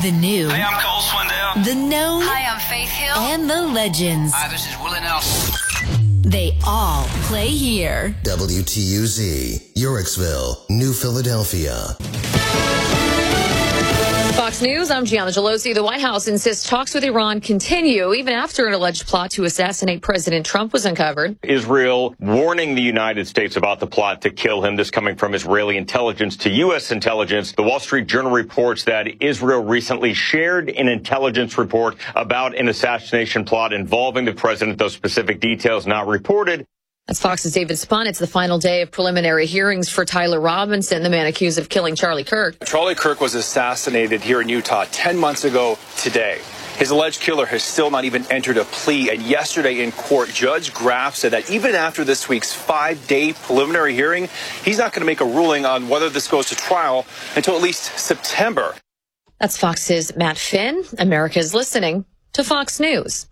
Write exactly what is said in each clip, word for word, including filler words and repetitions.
The new. Hey, I'm Cole Swindell. The known. Hi, I'm Faith Hill. And the legends. Hi, this is Willie Nelson. They all play here. W T U Z, Yorksville, New Philadelphia. Fox News, I'm Gianna Gelosi. The White House insists talks with Iran continue even after an alleged plot to assassinate President Trump was uncovered. Israel warning the United States about the plot to kill him. This coming from Israeli intelligence to U S intelligence. The Wall Street Journal reports that Israel recently shared an intelligence report about an assassination plot involving the president. Those specific details not reported. That's Fox's David Spahn. It's the final day of preliminary hearings for Tyler Robinson, the man accused of killing Charlie Kirk. Charlie Kirk was assassinated here in Utah ten months ago today. His alleged killer has still not even entered a plea. And yesterday in court, Judge Graff said that even after this week's five-day preliminary hearing, he's not going to make a ruling on whether this goes to trial until at least September. That's Fox's Matt Finn. America's listening to Fox News.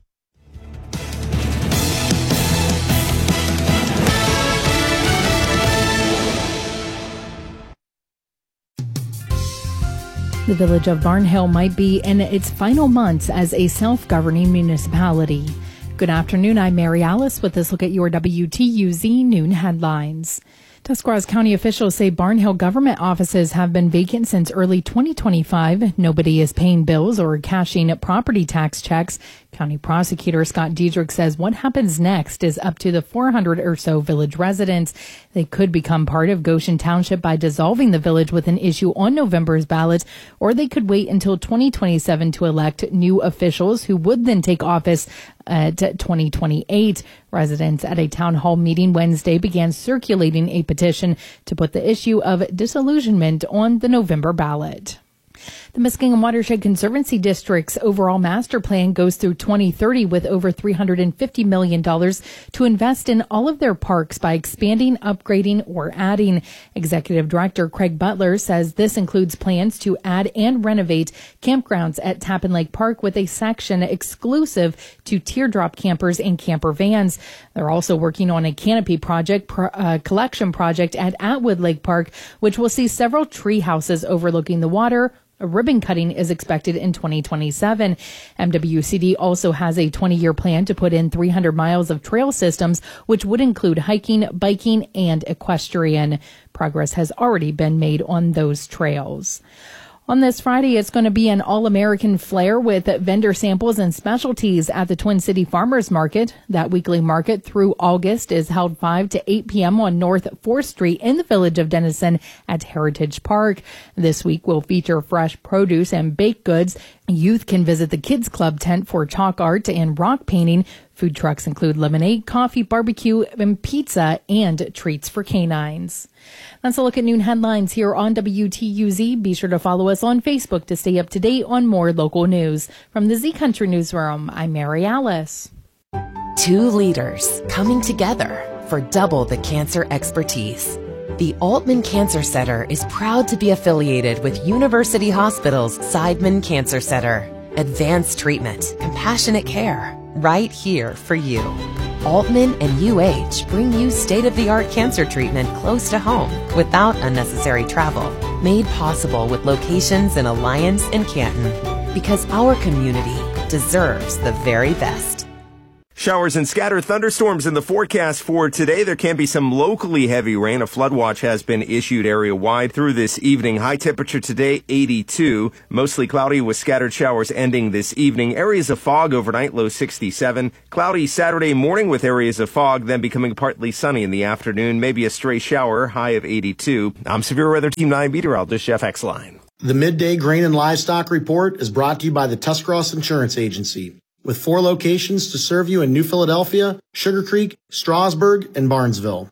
The village of Barnhill might be in its final months as a self-governing municipality. Good afternoon, I'm Mary Alice with this look at your W T U Z noon headlines. Tuscarawas County officials say Barnhill government offices have been vacant since early twenty twenty-five. Nobody is paying bills or cashing property tax checks. County prosecutor Scott Diedrich says what happens next is up to the four hundred or so village residents. They could become part of Goshen Township by dissolving the village with an issue on November's ballot, or they could wait until twenty twenty-seven to elect new officials who would then take office at twenty twenty-eight. Residents at a town hall meeting Wednesday began circulating a petition to put the issue of disillusionment on the November ballot. The Muskingum Watershed Conservancy District's overall master plan goes through twenty thirty with over three hundred fifty million dollars to invest in all of their parks by expanding, upgrading, or adding. Executive Director Craig Butler says this includes plans to add and renovate campgrounds at Tappan Lake Park with a section exclusive to teardrop campers and camper vans. They're also working on a canopy project, pro, uh, collection project at Atwood Lake Park, which will see several tree houses overlooking the water. A ribbon cutting is expected in twenty twenty-seven. M W C D also has a twenty-year plan to put in three hundred miles of trail systems, which would include hiking, biking, and equestrian. Progress has already been made on those trails. On this Friday, it's going to be an all-American flair with vendor samples and specialties at the Twin City Farmers Market. That weekly market through August is held five to eight p.m. on North fourth Street in the village of Denison at Heritage Park. This week will feature fresh produce and baked goods. Youth can visit the Kids Club tent for chalk art and rock painting. Food trucks include lemonade, coffee, barbecue, and pizza, and treats for canines. That's a look at noon headlines here on W T U Z. Be sure to follow us on Facebook to stay up to date on more local news. From the Z Country Newsroom, I'm Mary Alice. Two leaders coming together for double the cancer expertise. The Altman Cancer Center is proud to be affiliated with University Hospital's Seidman Cancer Center. Advanced treatment, compassionate care, right here for you. Altman and U H bring you state-of-the-art cancer treatment close to home without unnecessary travel. Made possible with locations in Alliance and Canton. Because our community deserves the very best. Showers and scattered thunderstorms in the forecast for today. There can be some locally heavy rain. A flood watch has been issued area-wide through this evening. High temperature today, eighty-two. Mostly cloudy with scattered showers ending this evening. Areas of fog overnight, low sixty-seven. Cloudy Saturday morning with areas of fog, then becoming partly sunny in the afternoon. Maybe a stray shower, high of eighty-two. I'm Severe Weather Team nine meteorologist Jeff Exline. The Midday Grain and Livestock Report is brought to you by the Tuscarawas Insurance Agency, with four locations to serve you in New Philadelphia, Sugar Creek, Strasburg, and Barnesville.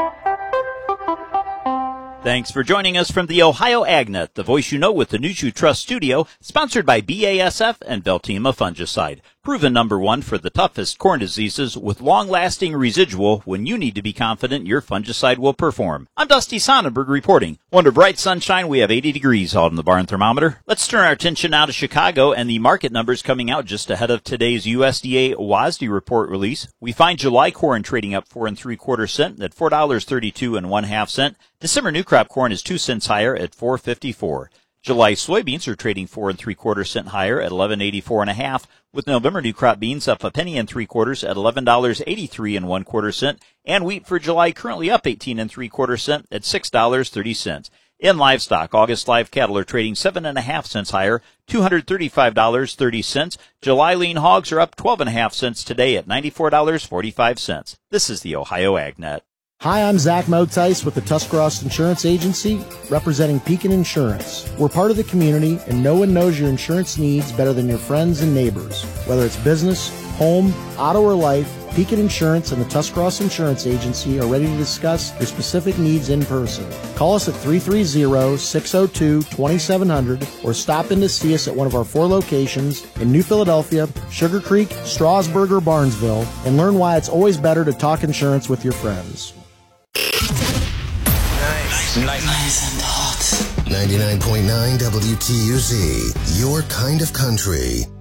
Thanks for joining us from the Ohio AgNet, the voice you know with the News You Trust studio, sponsored by B A S F and Veltima Fungicide. Proven number one for the toughest corn diseases with long-lasting residual when you need to be confident your fungicide will perform. I'm Dusty Sonnenberg reporting. Under bright sunshine, we have eighty degrees out on the barn thermometer. Let's turn our attention now to Chicago and the market numbers coming out just ahead of today's U S D A W A S D report release. We find July corn trading up four and three quarter cent at four dollars thirty-two and one half cent. December new crop corn is two cents higher at four fifty-four. July soybeans are trading four and three quarter cent higher at eleven eighty-four and a half, with November new crop beans up a penny and three quarters at eleven dollars eighty-three and one quarter cent, and wheat for July currently up eighteen and three quarter cent at six dollars thirty cents. In livestock, August live cattle are trading seven and a half cents higher, two hundred thirty-five dollars and thirty cents. July lean hogs are up twelve and a half cents today at ninety-four dollars and forty-five cents. This is the Ohio AgNet. Hi, I'm Zach Motice with the Tuscarawas Insurance Agency, representing Pekin Insurance. We're part of the community, and no one knows your insurance needs better than your friends and neighbors. Whether it's business, home, auto, or life, Pekin Insurance and the Tuscarawas Insurance Agency are ready to discuss your specific needs in person. Call us at three three zero, six zero two, two seven zero zero or stop in to see us at one of our four locations in New Philadelphia, Sugar Creek, Strasburg, or Barnesville, and learn why it's always better to talk insurance with your friends. Nice. Nice. Nice and hot. ninety-nine point nine W T U Z, your kind of country.